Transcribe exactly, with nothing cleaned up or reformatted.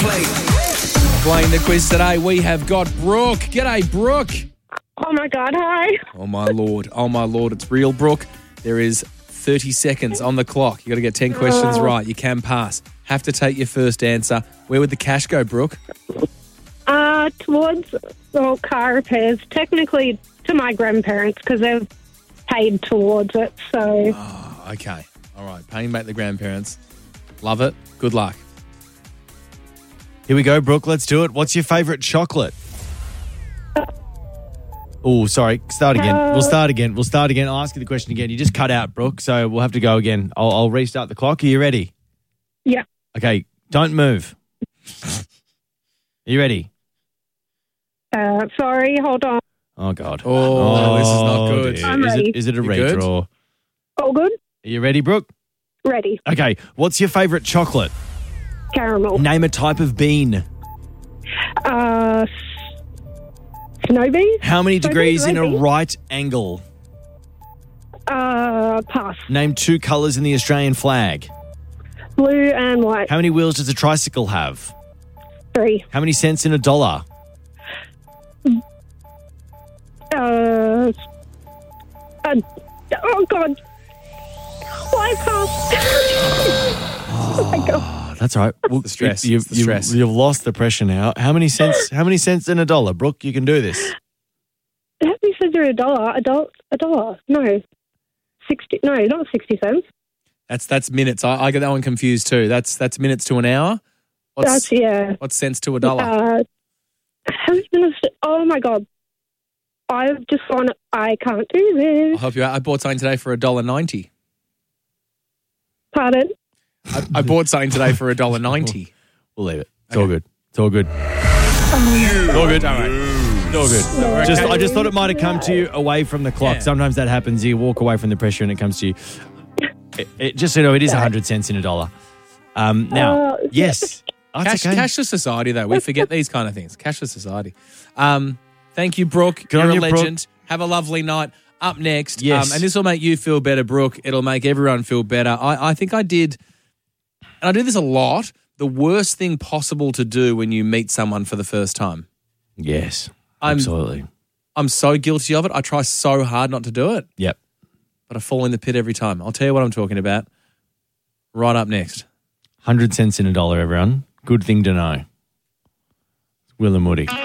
plate. Playing the quiz today, we have got Brooke. G'day, Brooke. Oh, my God, hi. Oh, my Lord. Oh, my Lord. It's real, Brooke. There is thirty seconds on the clock. You got to get ten questions Oh. right. You can pass. Have to take your first answer. Where would the cash go, Brooke? Uh, towards well, car repairs, technically to my grandparents because they've paid towards it. So, Oh, okay. All right. Paying back the grandparents. Love it. Good luck. Here we go, Brooke. Let's do it. What's your favourite chocolate? Oh, sorry. Start again. Uh, we'll start again. We'll start again. I'll ask you the question again. You just cut out, Brooke, so we'll have to go again. I'll, I'll restart the clock. Are you ready? yeah. Okay. Don't move. Are you ready? Uh, sorry, hold on. Oh, God. Oh, this is not good. dear. I'm Is ready. it, is it a You good? redraw? All good? Are you ready, Brooke? Ready. Okay. What's your favourite chocolate? Caramel. Name a type of bean. Uh, snow beans? How many Snow degrees beans, in a maybe? right angle? Uh, pass. Name two colours in the Australian flag. Blue and white. How many wheels does a tricycle have? Three. How many cents in a dollar? Uh, uh, oh, God. Why pass? Oh, my God. Oh, that's all right. Well, the stress. You've, It's the you've- stress. you've lost the pressure now. How many cents? How many cents in a dollar, Brooke? You can do this. How many cents are a dollar? A dollar? A dollar? No. Sixty? No, not sixty cents. That's that's minutes. I, I get that one confused too. That's that's minutes to an hour. What's, That's yeah. what's cents to a dollar? Uh, how many minutes? Oh my God! I've just gone. I can't do I'll this. help you out. I bought something today for a dollar ninety. Pardon? I, I bought something today for a dollar ninety. We'll leave it. It's Okay. all good. It's all good. It's all good. Don't worry. It's all good. No, Just, okay. I just thought it might have come to you away from the clock. Yeah. Sometimes that happens. You walk away from the pressure and it comes to you. It, it, just so you know, it is one hundred cents in a dollar. Um, now, Uh, yes. Oh, it's Cash, okay. Cashless society, though. We forget these kind of things. Cashless society. Um, thank you, Brooke. Good You're on a you, Brooke. legend. Have a lovely night. Up next, Yes. um, and this will make you feel better, Brooke. It'll make everyone feel better. I, I think I did, and I do this a lot, the worst thing possible to do when you meet someone for the first time. Yes. I'm- Absolutely. I'm so guilty of it. I try so hard not to do it, Yep. but I fall in the pit every time. I'll tell you what I'm talking about right up next. one hundred cents in a dollar, everyone. Good thing to know. Will and Woody.